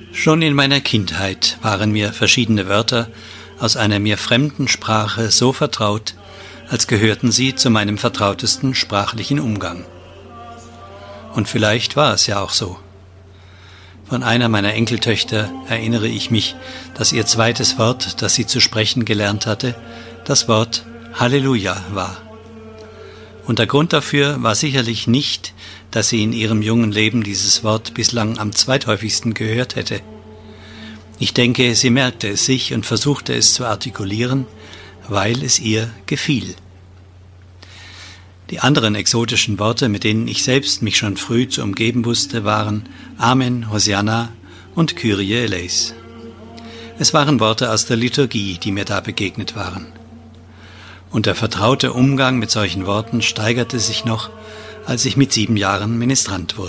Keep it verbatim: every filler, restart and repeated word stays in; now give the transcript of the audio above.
Schon in meiner Kindheit waren mir verschiedene Wörter aus einer mir fremden Sprache so vertraut, als gehörten sie zu meinem vertrautesten sprachlichen Umgang. Und vielleicht war es ja auch so. Von einer meiner Enkeltöchter erinnere ich mich, dass ihr zweites Wort, das sie zu sprechen gelernt hatte, das Wort Halleluja war. Und der Grund dafür war sicherlich nicht, dass sie in ihrem jungen Leben dieses Wort bislang am zweithäufigsten gehört hätte. Ich denke, sie merkte es sich und versuchte es zu artikulieren, weil es ihr gefiel. Die anderen exotischen Worte, mit denen ich selbst mich schon früh zu umgeben wusste, waren Amen, Hosianna und Kyrie eleis. Es waren Worte aus der Liturgie, die mir da begegnet waren. Und der vertraute Umgang mit solchen Worten steigerte sich noch, als ich mit sieben Jahren Ministrant wurde.